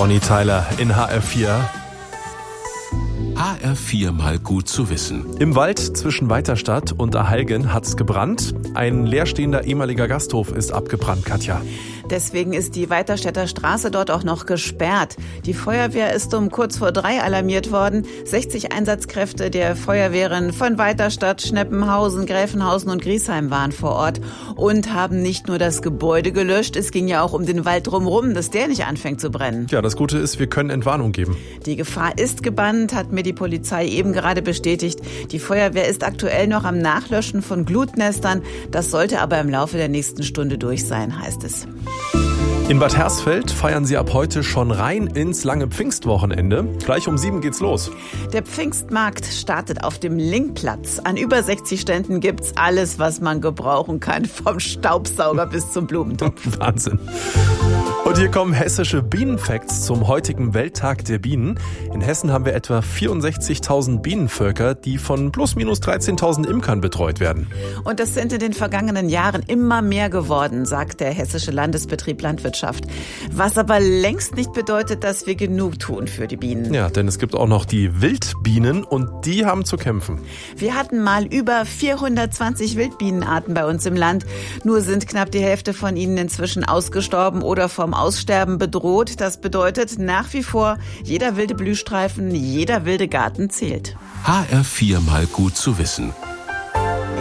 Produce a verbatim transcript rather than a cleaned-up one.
Bonnie Tyler in H R vier. H R vier mal gut zu wissen. Im Wald zwischen Weiterstadt und Ahalgen hat's gebrannt. Ein leerstehender ehemaliger Gasthof ist abgebrannt, Katja. Deswegen ist die Weiterstädter Straße dort auch noch gesperrt. Die Feuerwehr ist um kurz vor drei alarmiert worden. sechzig Einsatzkräfte der Feuerwehren von Weiterstadt, Schneppenhausen, Gräfenhausen und Griesheim waren vor Ort und haben nicht nur das Gebäude gelöscht, es ging ja auch um den Wald drumherum, dass der nicht anfängt zu brennen. Ja, das Gute ist, wir können Entwarnung geben. Die Gefahr ist gebannt, hat mir die Polizei eben gerade bestätigt. Die Feuerwehr ist aktuell noch am Nachlöschen von Glutnestern. Das sollte aber im Laufe der nächsten Stunde durch sein, heißt es. In Bad Hersfeld feiern sie ab heute schon rein ins lange Pfingstwochenende. Gleich um sieben geht's los. Der Pfingstmarkt startet auf dem Linkplatz. An über sechzig Ständen gibt's alles, was man gebrauchen kann, vom Staubsauger bis zum Blumentopf. Wahnsinn. Und hier kommen hessische Bienenfacts zum heutigen Welttag der Bienen. In Hessen haben wir etwa vierundsechzigtausend Bienenvölker, die von plus minus dreizehntausend Imkern betreut werden. Und das sind in den vergangenen Jahren immer mehr geworden, sagt der Hessische Landesbetrieb Landwirtschaft. Was aber längst nicht bedeutet, dass wir genug tun für die Bienen. Ja, denn es gibt auch noch die Wildbienen und die haben zu kämpfen. Wir hatten mal über vierhundertzwanzig Wildbienenarten bei uns im Land. Nur sind knapp die Hälfte von ihnen inzwischen ausgestorben oder vom Aussterben bedroht. Das bedeutet nach wie vor, jeder wilde Blühstreifen, jeder wilde Garten zählt. H R vier mal gut zu wissen.